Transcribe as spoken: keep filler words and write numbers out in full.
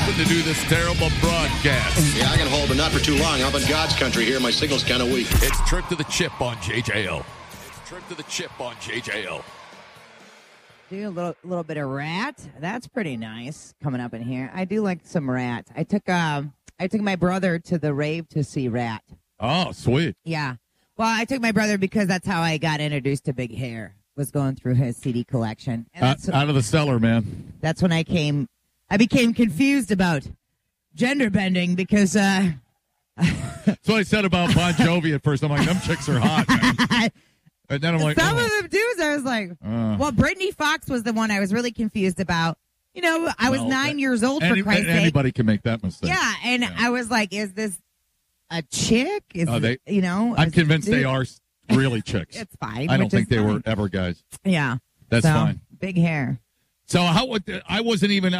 hoping to do this terrible broadcast. Yeah, I can hold, but not for too long. I'm in God's country here. My signal's kind of weak. It's Trip to the Chip on J J L. It's Trip to the Chip on J J L. Do a little little bit of Rat. That's pretty nice coming up in here. I do like some Rat. I took uh, I took my brother to the rave to see Rat. Oh, sweet. Yeah. Well, I took my brother because that's how I got introduced to Big Hair. Was going through his C D collection. And Uh, that's, out of the cellar, man. that's when I came. I became confused about gender bending because. Uh, That's what I said about Bon Jovi at first. I'm like, them chicks are hot, man. And then I'm like, some oh. of them dudes, I was like, Uh. well, Brittany Fox was the one I was really confused about. You know, I was Well, nine that- years old, Any, for Christ's sake. anybody can make that mistake. Yeah, and Yeah. I was like, is this a chick? Is Oh, they- it, you know? I'm is- convinced they dude, are really chicks. It's fine. I don't which think is they were fine. ever guys. Yeah. That's So, fine. Big hair. So how would I wasn't even